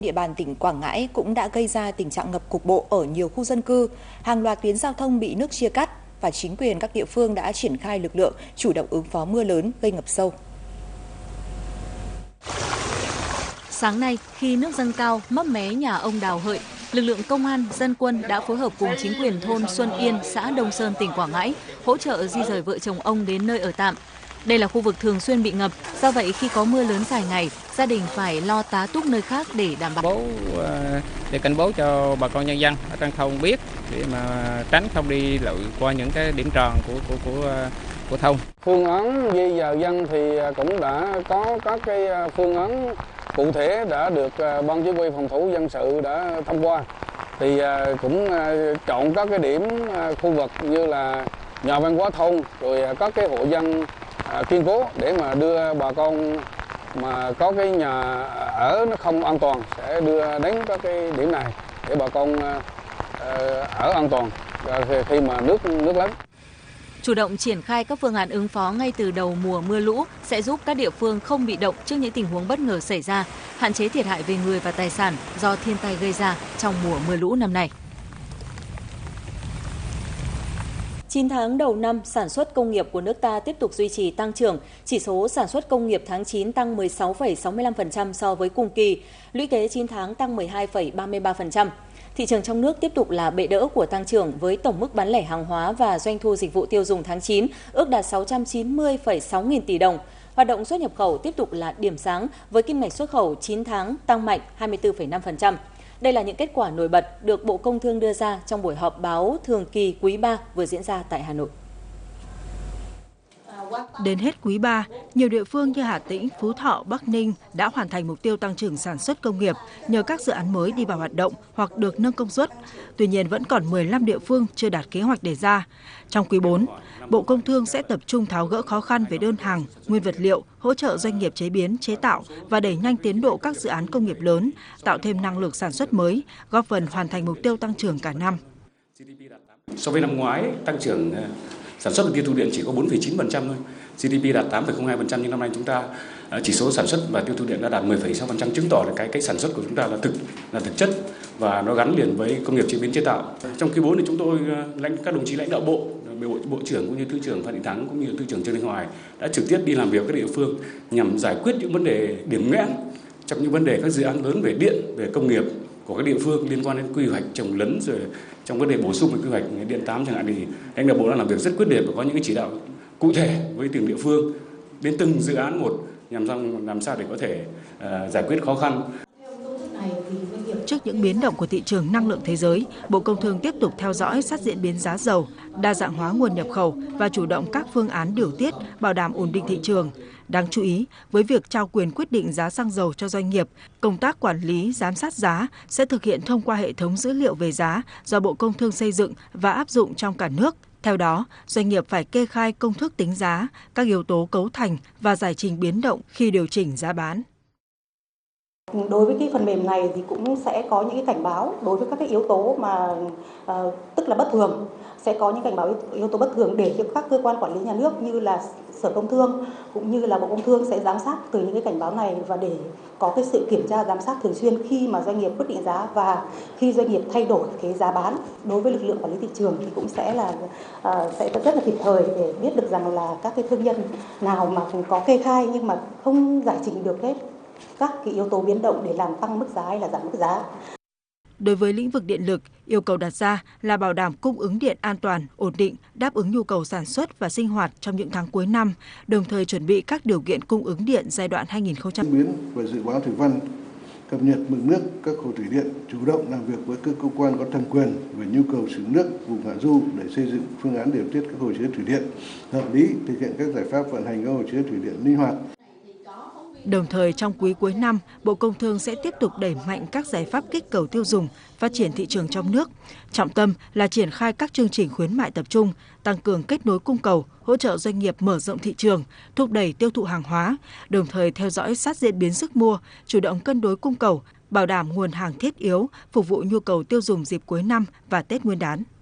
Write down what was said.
Địa bàn tỉnh Quảng Ngãi cũng đã gây ra tình trạng ngập cục bộ ở nhiều khu dân cư, hàng loạt tuyến giao thông bị nước chia cắt và chính quyền các địa phương đã triển khai lực lượng chủ động ứng phó mưa lớn gây ngập sâu. Sáng nay, khi nước dâng cao mấp mé nhà ông Đào Hợi, lực lượng công an, dân quân đã phối hợp cùng chính quyền thôn Xuân Yên, xã Đông Sơn, tỉnh Quảng Ngãi hỗ trợ di rời vợ chồng ông đến nơi ở tạm. Đây là khu vực thường xuyên bị ngập, do vậy khi có mưa lớn dài ngày, gia đình phải lo tá túc nơi khác để đảm bảo. Để cảnh báo cho bà con nhân dân ở trong thôn biết để mà tránh không đi lội qua những cái điểm tròn của thôn. Phương án di dời dân thì cũng đã có các cái phương án cụ thể đã được Ban Chỉ huy Phòng thủ dân sự đã thông qua. Thì cũng chọn các cái điểm khu vực như là nhà văn hóa thôn, rồi các cái hộ dân kiên cố để mà đưa bà con mà có cái nhà ở nó không an toàn sẽ đưa đến các cái điểm này để bà con ở an toàn khi mà nước lớn. Chủ động triển khai các phương án ứng phó ngay từ đầu mùa mưa lũ sẽ giúp các địa phương không bị động trước những tình huống bất ngờ xảy ra, hạn chế thiệt hại về người và tài sản do thiên tai gây ra trong mùa mưa lũ năm nay. 9 tháng đầu năm, sản xuất công nghiệp của nước ta tiếp tục duy trì tăng trưởng. Chỉ số sản xuất công nghiệp tháng 9 tăng 16,65% so với cùng kỳ, lũy kế 9 tháng tăng 12,33%. Thị trường trong nước tiếp tục là bệ đỡ của tăng trưởng với tổng mức bán lẻ hàng hóa và doanh thu dịch vụ tiêu dùng tháng 9 ước đạt 690,6 nghìn tỷ đồng. Hoạt động xuất nhập khẩu tiếp tục là điểm sáng với kim ngạch xuất khẩu 9 tháng tăng mạnh 24,5%. Đây là những kết quả nổi bật được Bộ Công Thương đưa ra trong buổi họp báo thường kỳ quý 3 vừa diễn ra tại Hà Nội. Đến hết quý 3, nhiều địa phương như Hà Tĩnh, Phú Thọ, Bắc Ninh đã hoàn thành mục tiêu tăng trưởng sản xuất công nghiệp nhờ các dự án mới đi vào hoạt động hoặc được nâng công suất. Tuy nhiên, vẫn còn 15 địa phương chưa đạt kế hoạch đề ra. Trong quý 4, Bộ Công Thương sẽ tập trung tháo gỡ khó khăn về đơn hàng, nguyên vật liệu, hỗ trợ doanh nghiệp chế biến, chế tạo và đẩy nhanh tiến độ các dự án công nghiệp lớn, tạo thêm năng lực sản xuất mới, góp phần hoàn thành mục tiêu tăng trưởng cả năm. So với năm ngoái, tăng trưởng sản xuất và tiêu thụ điện chỉ có 4,9% thôi. GDP đạt 8,02%, nhưng năm nay chúng ta chỉ số sản xuất và tiêu thụ điện đã đạt 10,6%, chứng tỏ là cái sản xuất của chúng ta là thực chất và nó gắn liền với công nghiệp chế biến chế tạo. Trong quý 4 thì chúng tôi các đồng chí lãnh đạo Bộ trưởng cũng như Thứ trưởng Phan Thị Thắng cũng như Thứ trưởng Trương Thanh Hoài đã trực tiếp đi làm việc với các địa phương nhằm giải quyết những vấn đề điểm nghẽn trong những vấn đề các dự án lớn về điện, về công nghiệp của các địa phương liên quan đến quy hoạch trồng lấn, rồi trong vấn đề bổ sung về quy hoạch điện 8 chẳng hạn, thì lãnh đạo bộ đã làm việc rất quyết liệt và có những cái chỉ đạo cụ thể với từng địa phương đến từng dự án một nhằm làm sao để có thể giải quyết khó khăn. Trước những biến động của thị trường năng lượng thế giới, Bộ Công Thương tiếp tục theo dõi sát diễn biến giá dầu, đa dạng hóa nguồn nhập khẩu và chủ động các phương án điều tiết, bảo đảm ổn định thị trường. Đáng chú ý, với việc trao quyền quyết định giá xăng dầu cho doanh nghiệp, công tác quản lý, giám sát giá sẽ thực hiện thông qua hệ thống dữ liệu về giá do Bộ Công Thương xây dựng và áp dụng trong cả nước. Theo đó, doanh nghiệp phải kê khai công thức tính giá, các yếu tố cấu thành và giải trình biến động khi điều chỉnh giá bán. Đối với cái phần mềm này thì cũng sẽ có những cái cảnh báo đối với các cái yếu tố mà tức là bất thường, sẽ có những cảnh báo yếu tố bất thường để cho các cơ quan quản lý nhà nước như là Sở Công Thương cũng như là Bộ Công Thương sẽ giám sát từ những cái cảnh báo này và để có cái sự kiểm tra giám sát thường xuyên khi mà doanh nghiệp quyết định giá và khi doanh nghiệp thay đổi cái giá bán. Đối với lực lượng quản lý thị trường thì cũng sẽ rất là kịp thời để biết được rằng là các cái thương nhân nào mà có kê khai nhưng mà không giải trình được hết các cái yếu tố biến động để làm tăng mức giá hay là giảm mức giá. Đối với lĩnh vực điện lực, yêu cầu đặt ra là bảo đảm cung ứng điện an toàn, ổn định, đáp ứng nhu cầu sản xuất và sinh hoạt trong những tháng cuối năm, đồng thời chuẩn bị các điều kiện cung ứng điện giai đoạn 2020. Biến và dự báo thủy văn, cập nhật mực nước các hồ thủy điện, chủ động làm việc với các cơ quan có thẩm quyền về nhu cầu sử dụng nước vùng hạ du để xây dựng phương án điều tiết các hồ chứa thủy điện hợp lý, thực hiện các giải pháp vận hành các hồ chứa thủy điện linh hoạt. Đồng thời, trong quý cuối năm, Bộ Công Thương sẽ tiếp tục đẩy mạnh các giải pháp kích cầu tiêu dùng, phát triển thị trường trong nước. Trọng tâm là triển khai các chương trình khuyến mại tập trung, tăng cường kết nối cung cầu, hỗ trợ doanh nghiệp mở rộng thị trường, thúc đẩy tiêu thụ hàng hóa, đồng thời theo dõi sát diễn biến sức mua, chủ động cân đối cung cầu, bảo đảm nguồn hàng thiết yếu, phục vụ nhu cầu tiêu dùng dịp cuối năm và Tết Nguyên đán.